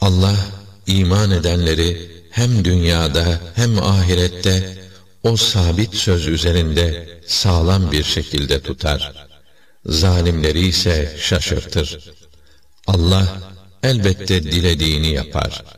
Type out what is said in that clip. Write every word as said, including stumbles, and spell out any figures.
Allah iman edenleri hem dünyada hem ahirette o sabit söz üzerinde sağlam bir şekilde tutar. Zalimleri ise şaşırtır. Allah elbette dilediğini yapar.